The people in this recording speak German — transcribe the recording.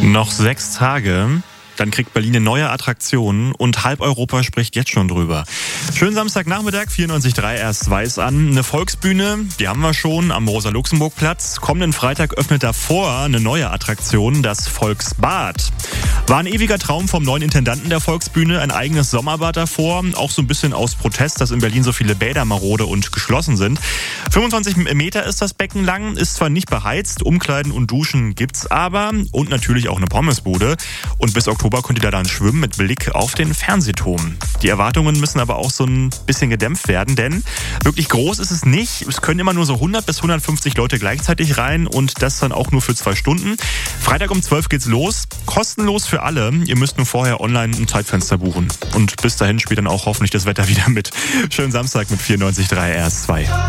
Noch 6 Tage, dann kriegt Berlin eine neue Attraktion und halb Europa spricht jetzt schon drüber. Schönen Samstagnachmittag, 94.3 erst weiß an. Eine Volksbühne, die haben wir schon am Rosa-Luxemburg-Platz. Kommenden Freitag öffnet davor eine neue Attraktion, das Volksbad. War ein ewiger Traum vom neuen Intendanten der Volksbühne, ein eigenes Sommerbad davor. Auch so ein bisschen aus Protest, dass in Berlin so viele Bäder marode und geschlossen sind. 25 Meter ist das Becken lang, ist zwar nicht beheizt, Umkleiden und Duschen gibt's aber. Und natürlich auch eine Pommesbude. Und bis Oktober könnt ihr da dann schwimmen mit Blick auf den Fernsehturm. Die Erwartungen müssen aber auch so ein bisschen gedämpft werden, denn wirklich groß ist es nicht. Es können immer nur so 100 bis 150 Leute gleichzeitig rein und das dann auch nur für 2 Stunden. Freitag um 12 geht's los. Kostenlos für alle. Ihr müsst nur vorher online ein Zeitfenster buchen. Und bis dahin spielt dann auch hoffentlich das Wetter wieder mit. Schönen Samstag mit 94.3 RS2.